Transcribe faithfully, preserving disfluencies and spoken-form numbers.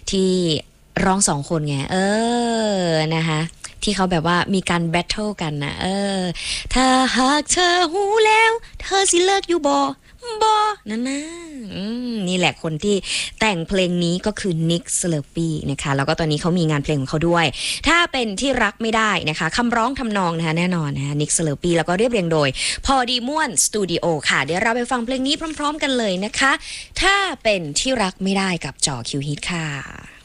ที่ร้องสองคนไงเออนะคะที่เขาแบบว่ามีการแบทเทิลกันนะเออถ้าหากเธอหูแล้วเธอสิเลิกอยู่บ่บ่นั่นนะนี่แหละคนที่แต่งเพลงนี้ก็คือนิกสเลอร์ปี้นะคะแล้วก็ตอนนี้เขามีงานเพลงของเขาด้วยถ้าเป็นที่รักไม่ได้นะคะคำร้องทำนองนะคะแน่นอนนะคะนิกสเลอร์ปี้แล้วก็เรียบเรียงโดยพอดีม่วนสตูดิโอค่ะเดี๋ยวเราไปฟังเพลงนี้พร้อมๆกันเลยนะคะถ้าเป็นที่รักไม่ได้กับจอคิวฮิตค่ะ